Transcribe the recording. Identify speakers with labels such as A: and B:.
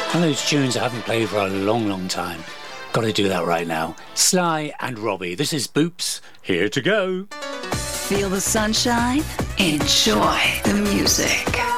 A: One of those tunes I haven't played for a long, long time. Got to do that right now. Sly and Robbie. This is Boops. Here to go.
B: Feel the sunshine? Enjoy the music.